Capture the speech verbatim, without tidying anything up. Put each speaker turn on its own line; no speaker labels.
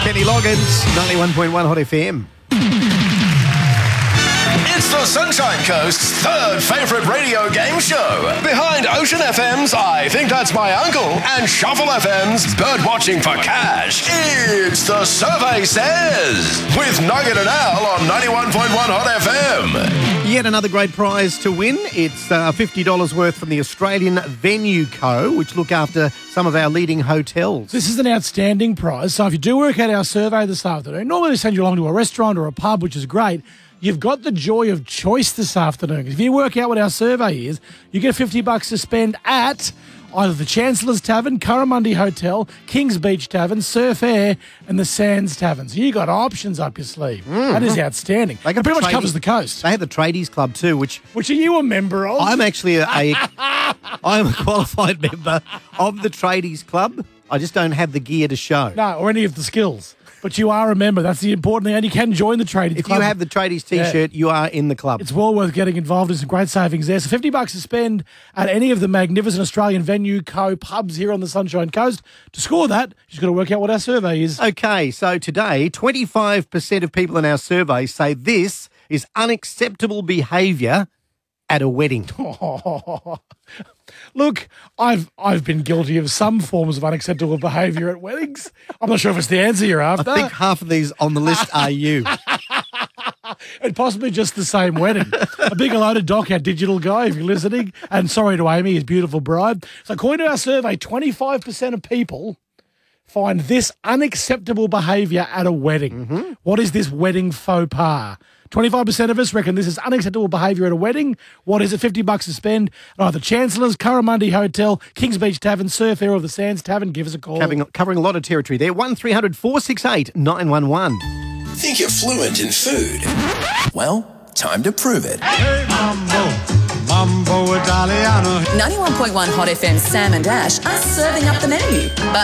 Kenny Loggins, ninety-one point one Hot F M.
It's the Sunshine Coast's third favourite radio game show, behind Ocean F M's I Think That's My Uncle and Shuffle F M's Bird Watching for Cash. It's The Survey Says, with Nugget and Al on ninety-one point one Hot F M.
Yet another great prize to win. It's uh, fifty dollars worth from the Australian Venue Co., which look after some of our leading hotels.
This is an outstanding prize. So if you do work out our survey this afternoon, normally we send you along to a restaurant or a pub, which is great. You've got the joy of choice this afternoon. If you work out what our survey is, you get fifty bucks to spend at either the Chancellor's Tavern, Curramundi Hotel, Kings Beach Tavern, Surf Air, and the Sands Tavern. So you got options up your sleeve. Mm. That is outstanding. It pretty much covers the coast.
They have the Tradies Club too, which
which are you a member of?
I'm actually a, a I'm a qualified member of the Tradies Club. I just don't have the gear to show.
No, or any of the skills. But you are a member. That's the important thing. And you can join the Tradies
if
Club.
If you have the Tradies T-shirt, yeah. you are in the club.
It's well worth getting involved. There's some great savings there. So fifty bucks to spend at any of the magnificent Australian Venue Co. pubs here on the Sunshine Coast. To score that, you just got to work out what our survey is.
Okay, so today, twenty-five percent of people in our survey say this is unacceptable behaviour at a wedding.
Oh. Look, I've I've been guilty of some forms of unacceptable behaviour at weddings. I'm not sure if it's the answer you're after.
I think half of these on the list are you.
And possibly just the same wedding. A big hello to Doc, our digital guy, if you're listening. And sorry to Amy, his beautiful bride. So according to our survey, twenty-five percent of people find this unacceptable behaviour at a wedding. Mm-hmm. What is this wedding faux pas? twenty-five percent of us reckon this is unacceptable behaviour at a wedding. What is it? fifty bucks to spend at either Chancellor's, Curramundi Hotel, Kings Beach Tavern, Surf Air or the Sands Tavern. Give us a call.
Covering, covering a lot of territory there. one three hundred four six eight nine one one.
Think you're fluent in food? Well, time to prove it.
Hey, Mambo, Mambo Italiano.
ninety-one point one Hot F M Sam and Ash are serving up the menu. But